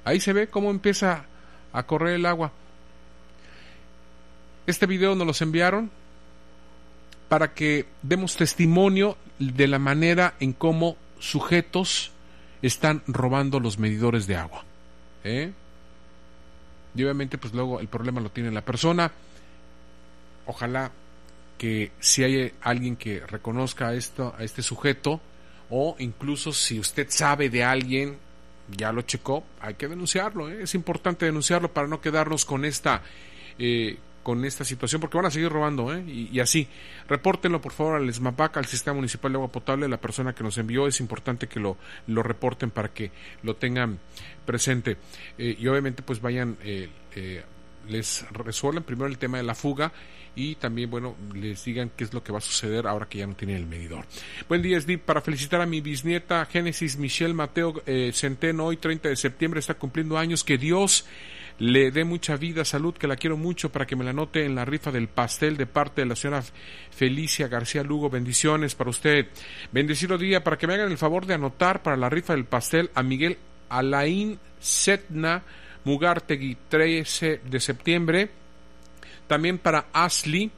Ahí se ve cómo empieza a correr el agua. Este video nos los enviaron para que demos testimonio de la manera en cómo sujetos están robando los medidores de agua. Y obviamente pues luego el problema lo tiene la persona. Ojalá que si hay alguien que reconozca a este sujeto, o incluso si usted sabe de alguien, ya lo checó, hay que denunciarlo. Es importante denunciarlo para no quedarnos con esta situación, porque van a seguir robando, y así. Repórtenlo por favor al SMAPAC, al Sistema Municipal de Agua Potable. La persona que nos envió, es importante que lo reporten para que lo tengan presente, y obviamente pues vayan, les resuelvan primero el tema de la fuga, y también, bueno, les digan qué es lo que va a suceder ahora que ya no tienen el medidor. Buen día, Slip, para felicitar a mi bisnieta Génesis Michelle Mateo Centeno, hoy 30 de septiembre, está cumpliendo años. Que Dios le dé mucha vida, salud, que la quiero mucho, para que me la anote en la rifa del pastel de parte de la señora Felicia García Lugo. Bendiciones para usted. Bendecido día, para que me hagan el favor de anotar para la rifa del pastel a Miguel Alain Setna Mugartegui, 13 de septiembre. También para Ashley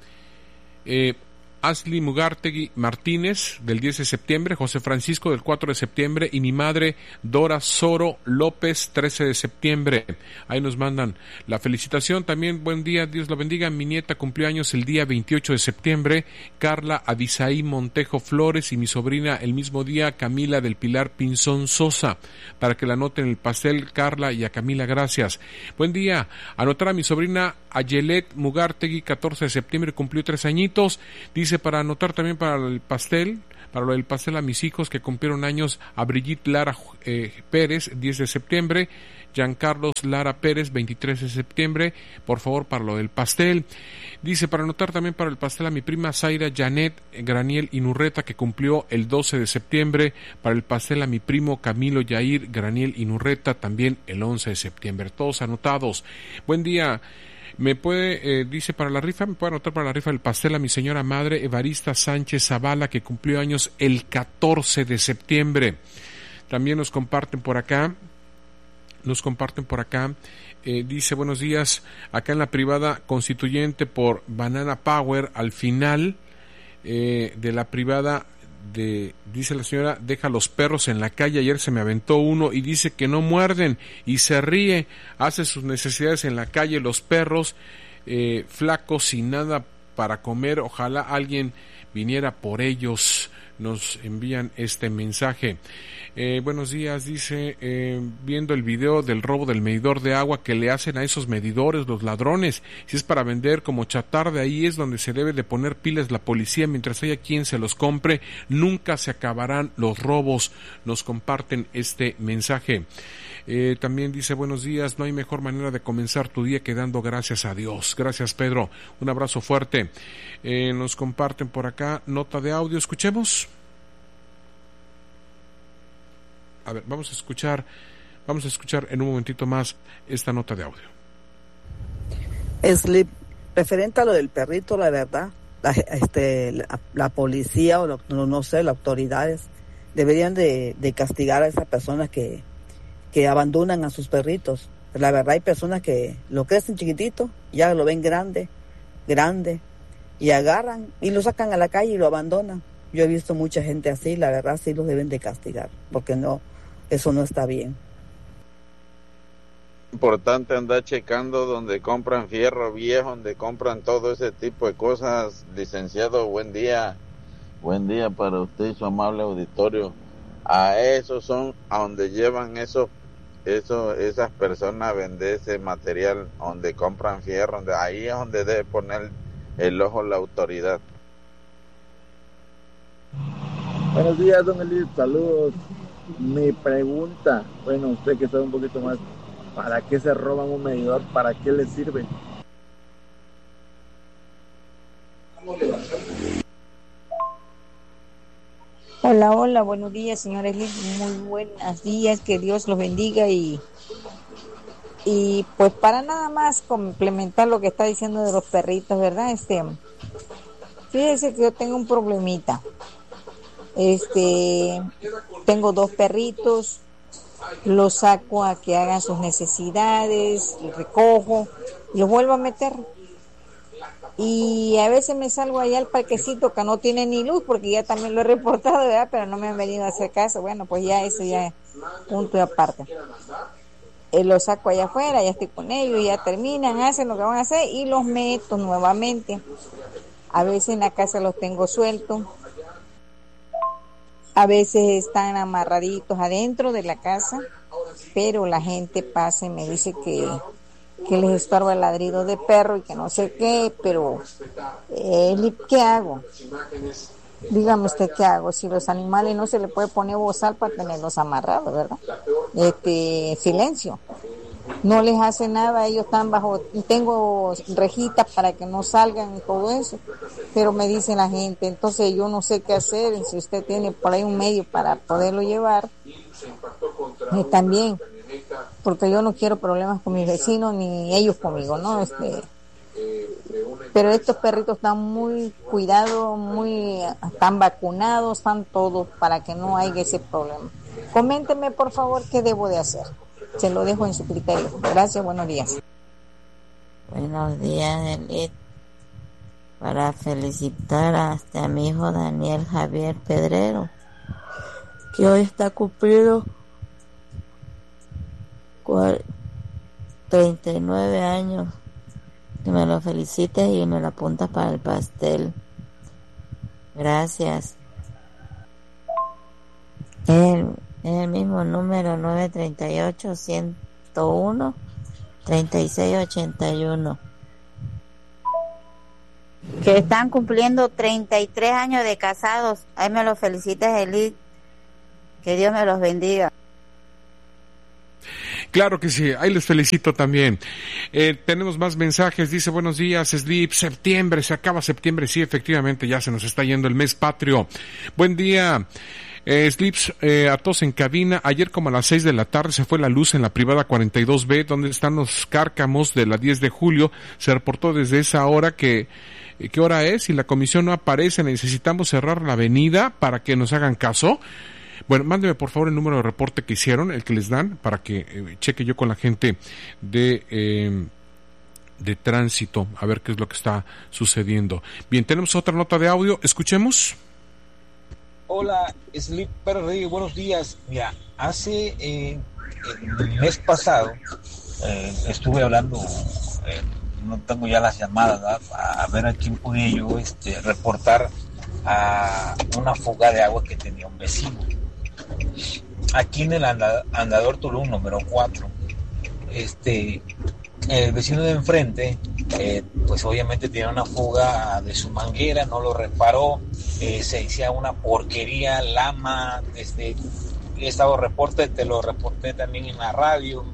Mugartegui Martínez, del 10 de septiembre, José Francisco, del 4 de septiembre, y mi madre Dora Soro López, 13 de septiembre. Ahí nos mandan la felicitación. También buen día, Dios lo bendiga. Mi nieta cumplió años el día 28 de septiembre, Carla Abisaí Montejo Flores, y mi sobrina el mismo día, Camila del Pilar Pinzón Sosa, para que la anoten el pastel, Carla, y a Camila, gracias. Buen día, anotar a mi sobrina Ayelet Mugartegui, 14 de septiembre, cumplió 3 añitos. Dice, para anotar también para el pastel, para lo del pastel a mis hijos que cumplieron años, a Brigitte Lara Pérez, 10 de septiembre, Giancarlos Lara Pérez, 23 de septiembre, por favor, para lo del pastel. Dice, para anotar también para el pastel a mi prima Zaira Janet Graniel Inurreta, que cumplió el 12 de septiembre, para el pastel a mi primo Camilo Yair Graniel Inurreta, también el 11 de septiembre. Todos anotados. Buen día. Me puede, dice, para la rifa, me puede anotar para la rifa del pastel a mi señora madre Evarista Sánchez Zavala, que cumplió años el 14 de septiembre. También nos comparten por acá, dice, buenos días, acá en la privada Constituyente por Banana Power, al final de la privada dice la señora, deja los perros en la calle, ayer se me aventó uno y dice que no muerden, y se ríe, hace sus necesidades en la calle, los perros flacos, sin nada para comer, ojalá alguien viniera por ellos. Nos envían este mensaje. Buenos días, dice, viendo el video del robo del medidor de agua que le hacen a esos medidores los ladrones, si es para vender como chatarra, ahí es donde se debe de poner pilas la policía, mientras haya quien se los compre, nunca se acabarán los robos. Nos comparten este mensaje. También dice, buenos días, no hay mejor manera de comenzar tu día que dando gracias a Dios. Gracias, Pedro, un abrazo fuerte. Nos comparten por acá nota de audio, escuchemos. A ver, vamos a escuchar en un momentito más esta nota de audio. Referente a lo del perrito, la verdad, la policía o no sé, las autoridades deberían de castigar a esas personas que abandonan a sus perritos. La verdad, hay personas que lo crecen chiquitito, ya lo ven grande, y agarran y lo sacan a la calle y lo abandonan. Yo he visto mucha gente así, la verdad sí los deben de castigar, porque no, eso no está bien. Importante andar checando donde compran fierro viejo, donde compran todo ese tipo de cosas. Licenciado, buen día para usted y su amable auditorio. A esos son a donde llevan esas personas a vender ese material, donde compran fierro, ahí es donde debe poner el ojo la autoridad. Buenos días, don Elías, saludos. Mi pregunta, bueno, usted que sabe un poquito más, ¿para qué se roban un medidor? ¿Para qué les sirve? Hola, buenos días, señor Elías, muy buenos días, que Dios los bendiga y pues para nada más complementar lo que está diciendo de los perritos, ¿verdad? Fíjese que yo tengo un problemita. Tengo 2 perritos los saco a que hagan sus necesidades, los recojo, y los vuelvo a meter. Y a veces me salgo allá al parquecito que no tiene ni luz, porque ya también lo he reportado, ¿verdad? Pero no me han venido a hacer caso. Bueno, pues ya eso ya es punto y aparte. Los saco allá afuera, ya estoy con ellos, ya terminan, hacen lo que van a hacer y los meto nuevamente. A veces en la casa los tengo sueltos, a veces están amarraditos adentro de la casa, pero la gente pasa y me dice que les estorba el ladrido de perro y que no sé qué, pero ¿qué hago? Dígame usted qué hago, si los animales no se le puede poner bozal para tenerlos amarrados, ¿verdad? Silencio. No les hace nada, ellos están bajo, tengo rejitas para que no salgan y todo eso, pero me dice la gente, entonces yo no sé qué hacer, si usted tiene por ahí un medio para poderlo llevar, también, porque yo no quiero problemas con mis vecinos ni ellos conmigo, ¿no? Pero estos perritos están muy cuidados, están vacunados, están todos para que no haya ese problema. Coménteme por favor qué debo de hacer. Se lo dejo en su criterio. Gracias, buenos días. Buenos días, Edith. Para felicitar a mi hijo Daniel Javier Pedrero, que hoy está cumplido 39 años. Que me lo felicites y me lo apuntas para el pastel. Gracias. Es el mismo número, 938-101-3681. Que están cumpliendo 33 años de casados. Ahí me lo felicitas, Elid. Que Dios me los bendiga. Claro que sí, ahí les felicito también. Tenemos más mensajes, dice buenos días, Sleep, septiembre, se acaba septiembre, sí, efectivamente, ya se nos está yendo el mes patrio. Buen día, Slips, a todos en cabina. Ayer como a las 6 de la tarde se fue la luz en la privada 42B, donde están los cárcamos de la 10 de julio. Se reportó desde esa hora ¿qué hora es? Si la comisión no aparece, necesitamos cerrar la avenida para que nos hagan caso. Bueno, mándeme por favor el número de reporte que hicieron, el que les dan, para que cheque yo con la gente de tránsito, a ver qué es lo que está sucediendo. Bien, tenemos otra nota de audio, escuchemos. Hola, Sleep Perry, buenos días. Mira, hace el mes pasado estuve hablando, no tengo ya las llamadas, ¿verdad? A ver a quién podía yo reportar a una fuga de agua que tenía un vecino. Aquí en el andador Tulum número 4, el vecino de enfrente, pues obviamente tenía una fuga de su manguera, no lo reparó, se hacía una porquería, lama, he estado reporte, te lo reporté también en la radio,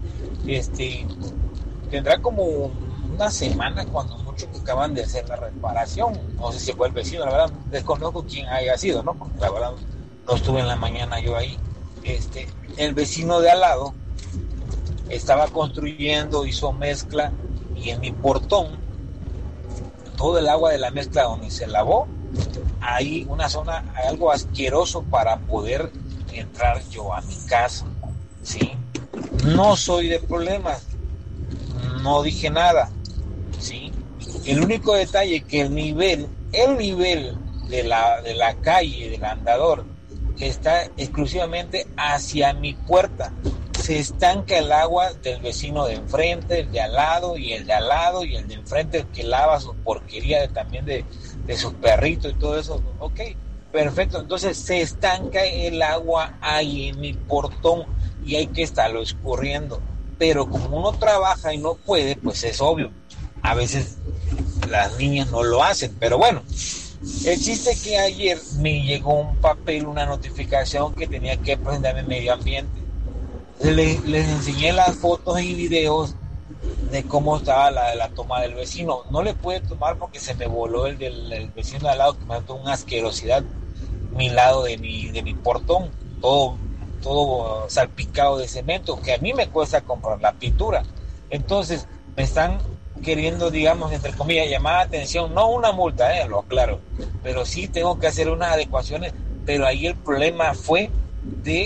tendrá como una semana cuando mucho que acaban de hacer la reparación, no sé si fue el vecino, la verdad desconozco quién haya sido, ¿no? Porque la verdad no estuve en la mañana yo ahí. El vecino de al lado estaba construyendo, hizo mezcla y en mi portón todo el agua de la mezcla donde se lavó, hay una zona, algo asqueroso para poder entrar yo a mi casa, ¿sí? No soy de problemas, no dije nada, ¿sí? El único detalle es que el nivel de la calle, del andador, está exclusivamente hacia mi puerta. Se estanca el agua del vecino de enfrente, el de al lado y el de al lado y el de enfrente, el que lava su porquería también de sus perritos y todo eso. Ok, perfecto. Entonces se estanca el agua ahí en mi portón y hay que estarlo escurriendo. Pero como uno trabaja y no puede, pues es obvio. A veces las niñas no lo hacen, pero bueno. El chiste es que ayer me llegó un papel, una notificación que tenía que presentarme en medio ambiente. Les enseñé las fotos y videos de cómo estaba la toma del vecino. No le pude tomar porque se me voló el del vecino de al lado, que me dio una asquerosidad, mi lado de mi portón, todo salpicado de cemento, que a mí me cuesta comprar la pintura. Entonces me están queriendo, digamos, entre comillas, llamar la atención, no una multa, lo aclaro, pero sí tengo que hacer unas adecuaciones. Pero ahí el problema fue de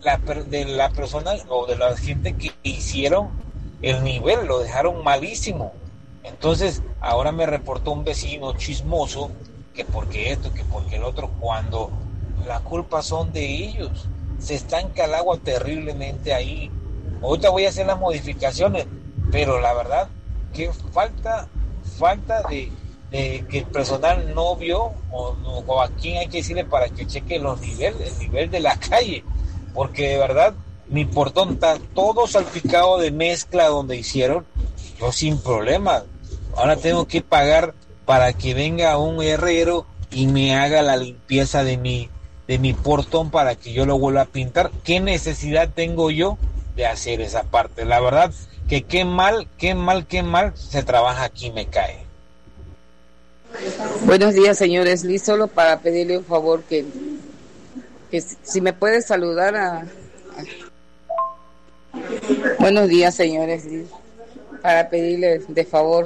de la persona o de la gente que hicieron el nivel, lo dejaron malísimo. Entonces ahora me reportó un vecino chismoso que porque esto, que porque el otro, cuando la culpa son de ellos. Se estanca el agua terriblemente ahí. Ahorita voy a hacer las modificaciones, pero la verdad que falta de que el personal no vio o a quién hay que decirle para que cheque el nivel de la calle, porque de verdad mi portón está todo salpicado de mezcla donde hicieron, yo sin problema. Ahora tengo que pagar para que venga un herrero y me haga la limpieza de mi portón para que yo lo vuelva a pintar. ¿Qué necesidad tengo yo de hacer esa parte? La verdad que qué mal se trabaja aquí, me cae. Buenos días, señores. Liz, solo para pedirle un favor que si me puede saludar Buenos días, señores. Liz, para pedirle de favor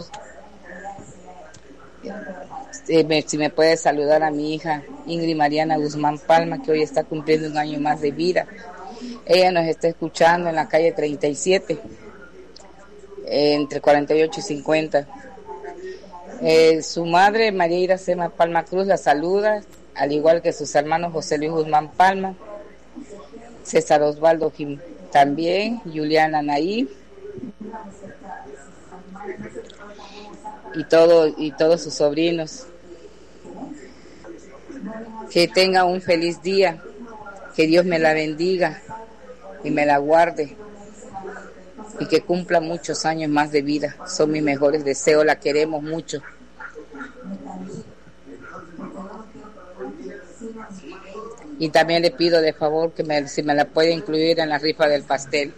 si me puede saludar a mi hija Ingrid Mariana Guzmán Palma, que hoy está cumpliendo un año más de vida. Ella nos está escuchando en la calle 37, entre 48 y 50. Su madre, María Iracema Palma Cruz, la saluda, al igual que sus hermanos José Luis Guzmán Palma, César Osvaldo Jim, también, Juliana Naí, y todos sus sobrinos. Que tenga un feliz día, que Dios me la bendiga y me la guarde y que cumpla muchos años más de vida. Son mis mejores deseos, la queremos mucho. Y también le pido de favor que si me la puede incluir en la rifa del pastel.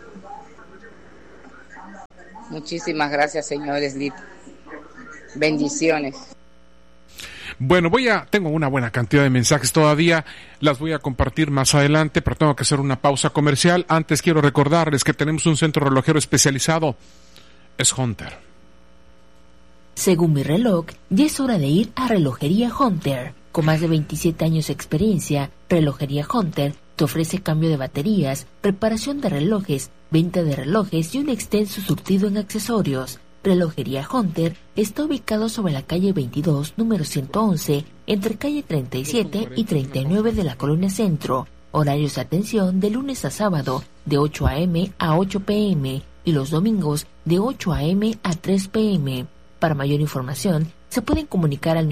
Muchísimas gracias, señores. Bendiciones. Bueno, tengo una buena cantidad de mensajes todavía, las voy a compartir más adelante, pero tengo que hacer una pausa comercial. Antes quiero recordarles que tenemos un centro relojero especializado, es Hunter. Según mi reloj, ya es hora de ir a Relojería Hunter. Con más de 27 años de experiencia, Relojería Hunter te ofrece cambio de baterías, reparación de relojes, venta de relojes y un extenso surtido en accesorios. Relojería Hunter está ubicado sobre la calle 22, número 111, entre calle 37 y 39 de la Colonia Centro. Horarios de atención de lunes a sábado, de 8 a.m. a 8 p.m. y los domingos de 8 a.m. a 3 p.m. Para mayor información, se pueden comunicar al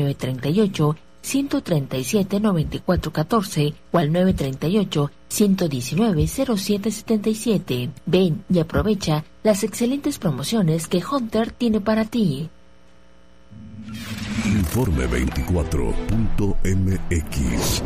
938-137-9414 o al 938-119-0777. Ven y aprovecha las excelentes promociones que Hunter tiene para ti. Informe 24.mx.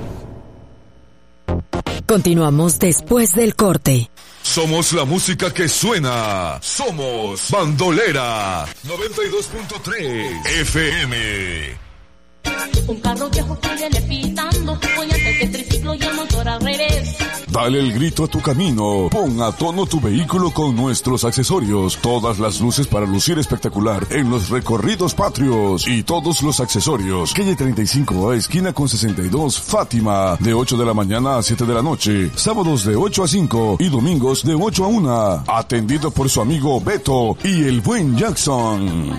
Continuamos después del corte. Somos la música que suena. Somos Bandolera 92.3 FM. Un carro viejo que viene pitando, voy a hacer que el triciclo y el motor al revés. Dale el grito a tu camino, pon a tono tu vehículo con nuestros accesorios, todas las luces para lucir espectacular en los recorridos patrios y todos los accesorios. Calle 35 a esquina con 62, Fátima, de 8 de la mañana a 7 de la noche, sábados de 8 a 5 y domingos de 8 a 1. Atendido por su amigo Beto y el buen Jackson.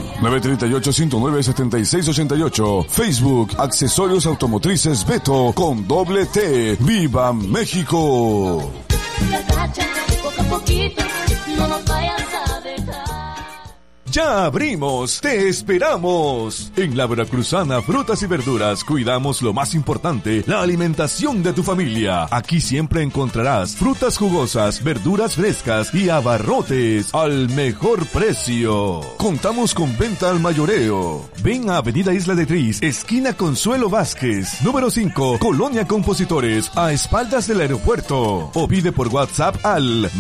938-109-7688. Facebook, Accesorios Automotrices Beto con doble T. ¡Viva México! Poco a poquito, no nos vayas a dejar. ¡Ya abrimos! ¡Te esperamos! En la Veracruzana Frutas y Verduras cuidamos lo más importante, la alimentación de tu familia. Aquí siempre encontrarás frutas jugosas, verduras frescas y abarrotes al mejor precio. Contamos con venta al mayoreo. Ven a Avenida Isla de Tris, esquina Consuelo Vázquez, número 5, Colonia Compositores, a espaldas del aeropuerto. O pide por WhatsApp al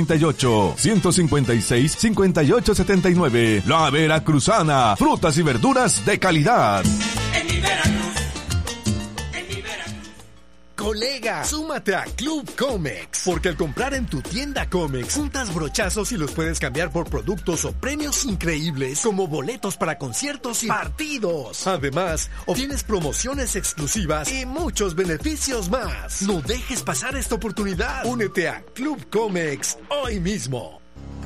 938-156-5879. La Veracruzana, frutas y verduras de calidad. En mi Veracruz, colega. Súmate a Club Comex, porque al comprar en tu tienda Comex, juntas brochazos y los puedes cambiar por productos o premios increíbles, como boletos para conciertos y partidos. Además, obtienes promociones exclusivas y muchos beneficios más. No dejes pasar esta oportunidad. Únete a Club Comex hoy mismo.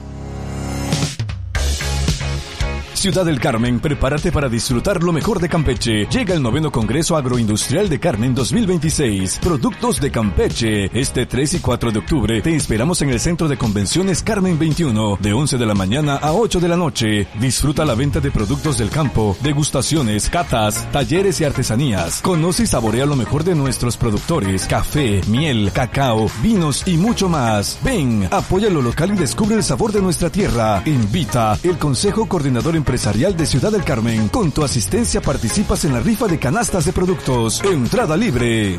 Ciudad del Carmen, prepárate para disfrutar lo mejor de Campeche. Llega el 9º Congreso Agroindustrial de Carmen 2026. Productos de Campeche. Este 3 y 4 de octubre te esperamos en el Centro de Convenciones Carmen 21, de 11 de la mañana a 8 de la noche. Disfruta la venta de productos del campo, degustaciones, catas, talleres y artesanías. Conoce y saborea lo mejor de nuestros productores: café, miel, cacao, vinos y mucho más. Ven, apoya lo local y descubre el sabor de nuestra tierra. Invita el Consejo Coordinador Empresarial de Ciudad del Carmen. Con tu asistencia participas en la rifa de canastas de productos. Entrada libre.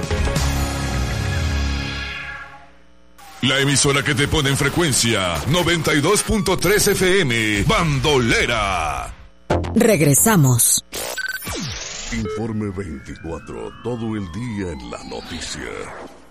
La emisora que te pone en frecuencia 92.3 FM, Bandolera. Regresamos. Informe 24, todo el día en la noticia.